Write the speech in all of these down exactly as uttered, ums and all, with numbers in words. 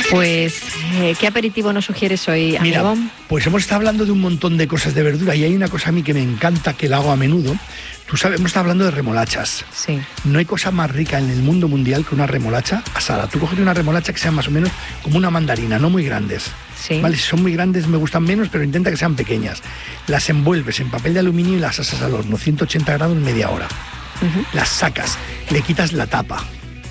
Pues, eh, ¿qué aperitivo nos sugieres hoy, amigo? Mira, pues hemos estado hablando de un montón de cosas de verdura y hay una cosa a mí que me encanta, que la hago a menudo. Tú sabes, hemos estado hablando de remolachas. Sí. No hay cosa más rica en el mundo mundial que una remolacha asada. Tú coges una remolacha que sea más o menos como una mandarina, no muy grandes. Sí. Vale, si son muy grandes me gustan menos, pero intenta que sean pequeñas. Las envuelves en papel de aluminio y las asas al horno, ciento ochenta grados, media hora. Uh-huh. Las sacas, le quitas la tapa.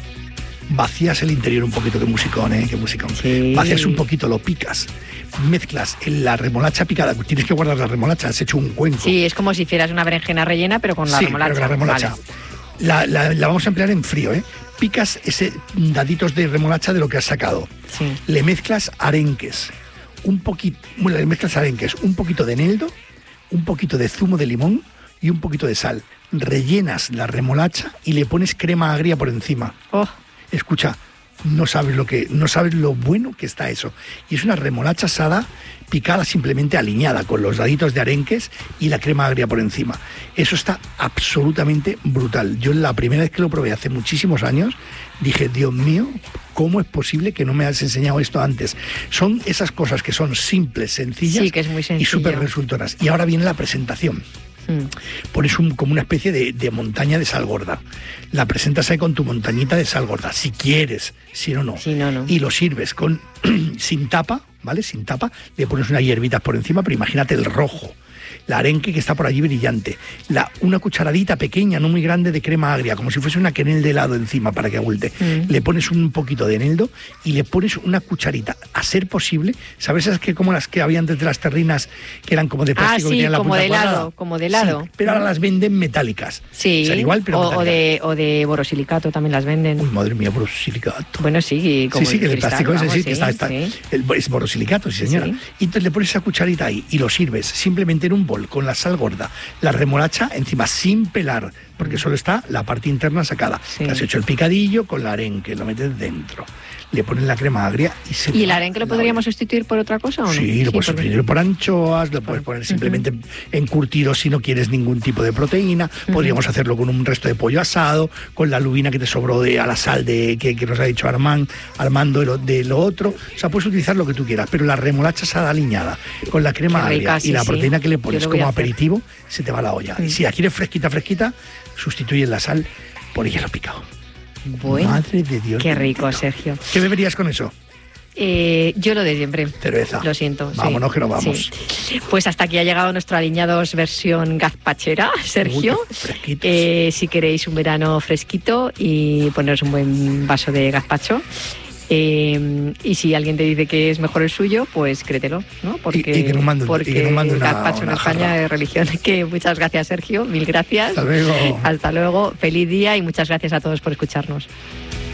Vacías el interior un poquito, qué musicón, ¿eh? Qué musicón. Sí. Vacías un poquito, lo picas. Mezclas en la remolacha picada. Tienes que guardar la remolacha, has hecho un cuenco. Sí, es como si hicieras una berenjena rellena, pero con la sí, remolacha. Pero con la remolacha. Vale. La, la, la vamos a emplear en frío, ¿eh? Picas ese daditos de remolacha de lo que has sacado. Sí. Le mezclas arenques. Un poquito, bueno, le mezclas arenques, un poquito de eneldo, un poquito de zumo de limón y un poquito de sal. Rellenas la remolacha y le pones crema agria por encima. Oh. Escucha, no sabes lo que, no sabes lo bueno que está eso. Y es una remolacha asada picada, simplemente aliñada, con los daditos de arenques y la crema agria por encima. Eso está absolutamente brutal. Yo la primera vez que lo probé hace muchísimos años, dije, Dios mío, ¿cómo es posible que no me hayas enseñado esto antes? Son esas cosas que son simples, sencillas, sí, que es muy y súper resultonas. Y ahora viene la presentación. Mm. Pones un, como una especie de, de montaña de sal gorda. La presentas ahí con tu montañita de sal gorda, si quieres, si no, no. Sí, no, no. Y lo sirves con sin tapa, ¿vale? Sin tapa, le pones unas hierbitas por encima, pero imagínate el rojo. La arenque que está por allí brillante, la, una cucharadita pequeña, no muy grande, de crema agria, como si fuese una quenel de helado encima para que agulte. Mm. Le pones un poquito de eneldo y le pones una cucharita, a ser posible, ¿sabes esas que como las que había antes de las terrinas, que eran como de plástico? Ah, sí, que la como punta de helado, cuadrada? como de helado. Sí, pero ahora las venden metálicas. Sí, o sea, igual, pero o, o, de, o de borosilicato también las venden. Uy, madre mía, borosilicato. Bueno, sí, como sí, sí, que de plástico ese, sí, que está, está. Sí. El, es borosilicato, sí, señora. Sí. Y entonces le pones esa cucharita ahí y lo sirves simplemente en un bol con la sal gorda, la remolacha encima sin pelar, porque solo está la parte interna sacada. Sí. Has hecho el picadillo con la arenque, lo metes dentro, le pones la crema agria y se... ¿Y el arenque lo podríamos sustituir por otra cosa o no? Sí, lo sí, puedes sustituir por anchoas, lo puedes poner simplemente uh-huh. encurtido si no quieres ningún tipo de proteína. Uh-huh. Podríamos hacerlo con un resto de pollo asado, con la lubina que te sobró de, a la sal de, que, que nos ha dicho Armand, Armando de lo, de lo otro. O sea, puedes utilizar lo que tú quieras, pero la remolacha asada aliñada con la crema Qué agria rica, sí, y la sí. proteína que le pones como aperitivo, se te va la olla. Uh-huh. Y si la quieres fresquita, fresquita, sustituyes la sal por hielo picado. Bueno, madre de Dios. Qué rico, bendito. Sergio. ¿Qué beberías con eso? Eh, yo lo de siempre. Cerveza. Lo siento. Vámonos sí, que nos vamos. Sí. Pues hasta aquí ha llegado nuestro Aliñados versión gazpachera, Sergio. Uy, eh, si queréis un verano fresquito y poneros un buen vaso de gazpacho. Eh, y si alguien te dice que es mejor el suyo, pues créetelo, ¿no? Porque, y, y que nos mande, porque y que nos mande el una, gazpacho una en España jarra. es religión. Que muchas gracias, Sergio. Mil gracias. Hasta luego. Hasta luego. Feliz día y muchas gracias a todos por escucharnos.